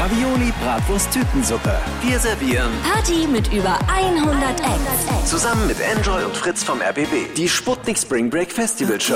Ravioli, Bratwurst, Tütensuppe. Wir servieren Party mit über 100 Acts. zusammen mit Enjoy und Fritz vom RBB die Sputnik Spring Break Festival Show.